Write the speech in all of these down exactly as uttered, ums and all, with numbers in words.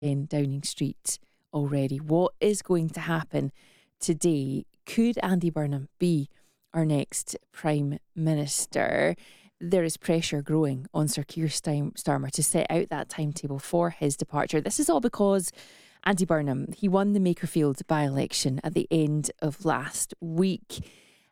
in Downing Street already. What is going to happen today? Could Andy Burnham be our next Prime Minister? There is pressure growing on Sir Keir Starmer to set out that timetable for his departure. This is all because Andy Burnham, he won the Makerfield by-election at the end of last week,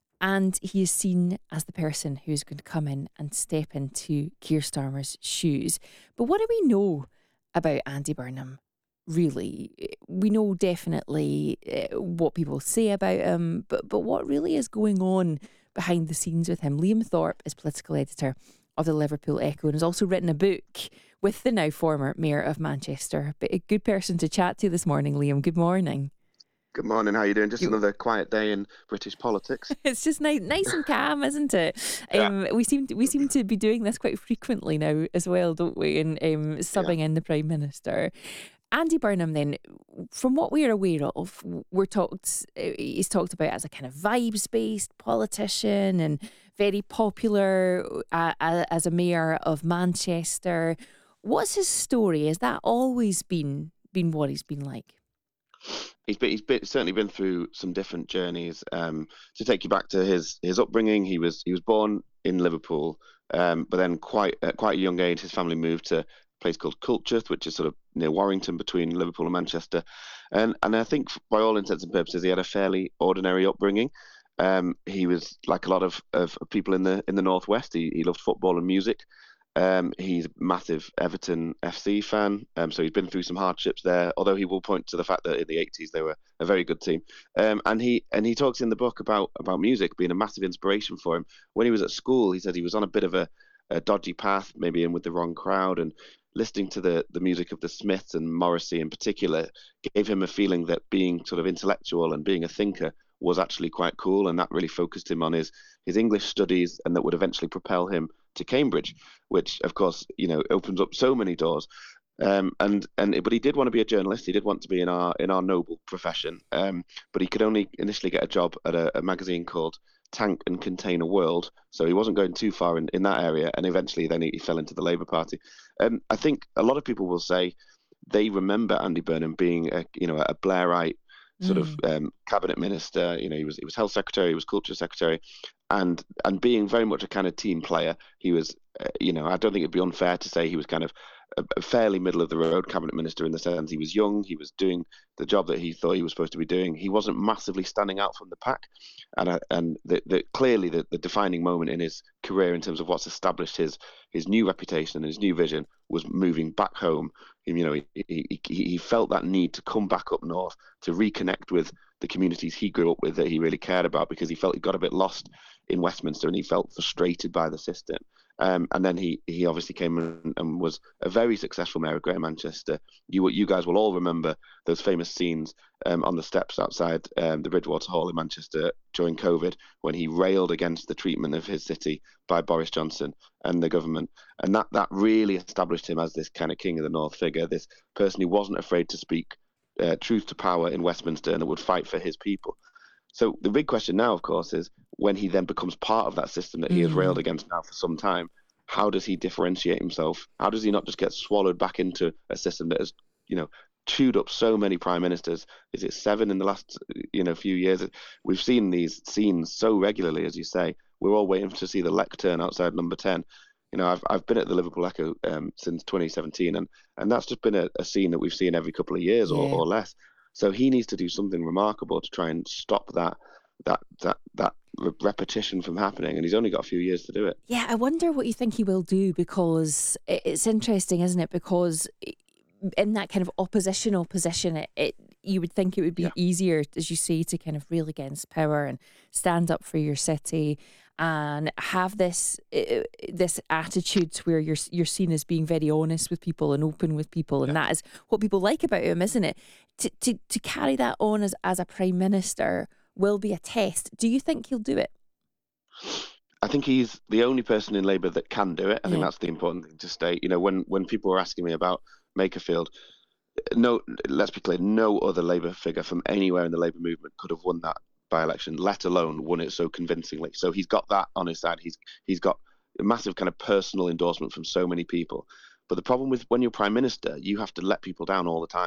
and he is seen as the person who's going to come in and step into Keir Starmer's shoes. But what do we know about Andy Burnham? Really, we know definitely uh, what people say about him, but but what really is going on behind the scenes with him? Liam Thorpe is political editor of the Liverpool Echo and has also written a book with the now former Mayor of Manchester. But a good person to chat to this morning, Liam. Good morning. Good morning. How are you doing? Just you... another quiet day in British politics. It's just nice, nice and calm, isn't it? Yeah. Um, we seem to, we seem to be doing this quite frequently now as well, don't we? And um, subbing yeah. in the Prime Minister. Andy Burnham, then, from what we're aware of, we're talked. He's talked about as a kind of vibes-based politician and very popular uh, as a mayor of Manchester. What's his story? Has that always been been what he's been like? He's been, he's been, certainly been through some different journeys. Um, to take you back to his his upbringing, he was he was born in Liverpool, um, but then quite at quite a young age, his family moved to place called Culcheth, which is sort of near Warrington between Liverpool and Manchester. And and I think by all intents and purposes, he had a fairly ordinary upbringing. Um, he was like a lot of, of people in the in the Northwest. He, he loved football and music. Um, he's a massive Everton F C fan, um, so he's been through some hardships there, although he will point to the fact that in the eighties they were a very good team. Um, and he and he talks in the book about, about music being a massive inspiration for him. When he was at school, he said he was on a bit of a, a dodgy path, maybe in with the wrong crowd, and listening to the, the music of the Smiths and Morrissey in particular gave him a feeling that being sort of intellectual and being a thinker was actually quite cool, and that really focused him on his, his English studies, and that would eventually propel him to Cambridge, which of course, you know, opens up so many doors. Um, and and but he did want to be a journalist. He did want to be in our in our noble profession. Um, but he could only initially get a job at a, a magazine called Tank and Container World, so he wasn't going too far in, in that area, and eventually then he, he fell into the Labour Party. Um, I think a lot of people will say they remember Andy Burnham being a you know a Blairite sort mm. of um, cabinet minister. You know, he was he was health secretary, he was culture secretary, and and being very much a kind of team player. He was, uh, you know, I don't think it'd be unfair to say he was kind of a, a fairly middle of the road cabinet minister in the sense he was young, he was doing the job that he thought he was supposed to be doing. He wasn't massively standing out from the pack, and uh, and the, the, clearly the, the defining moment in his career in terms of what's established his his new reputation and his new vision was moving back home. You know, he, he he felt that need to come back up north to reconnect with the communities he grew up with that he really cared about, because he felt he got a bit lost in Westminster and he felt frustrated by the system. Um, and then he he obviously came and, and was a very successful mayor of Greater Manchester. You you guys will all remember those famous scenes um, on the steps outside um, the Bridgewater Hall in Manchester during COVID, when he railed against the treatment of his city by Boris Johnson and the government. And that, that really established him as this kind of king of the North figure, this person who wasn't afraid to speak uh, truth to power in Westminster and that would fight for his people. So the big question now, of course, is when he then becomes part of that system that he has railed against now for some time, how does he differentiate himself? How does he not just get swallowed back into a system that has, you know, chewed up so many prime ministers? Is it seven in the last, you know, few years? We've seen these scenes so regularly, as you say. We're all waiting to see the lectern outside number ten. You know, I've I've been at the Liverpool Echo um, since twenty seventeen, and and that's just been a, a scene that we've seen every couple of years or, yeah. or less. So he needs to do something remarkable to try and stop that that that that repetition from happening, and he's only got a few years to do it. Yeah, I wonder what you think he will do, because it's interesting, isn't it? Because in that kind of oppositional position, it, it you would think it would be yeah. easier, as you say, to kind of rail against power and stand up for your city and have this uh, this attitude where you're you're seen as being very honest with people and open with people, and yeah. that is what people like about him, isn't it? To to to carry that on as as a prime minister will be a test. Do you think he'll do it? I think he's the only person in Labour that can do it. I yeah. think that's the important thing to state. You know, when when people were asking me about Makerfield, no, let's be clear, no other Labour figure from anywhere in the Labour movement could have won that by-election, let alone won it so convincingly. So he's got that on his side. He's he's got a massive kind of personal endorsement from so many people. But the problem with when you're prime minister, you have to let people down all the time.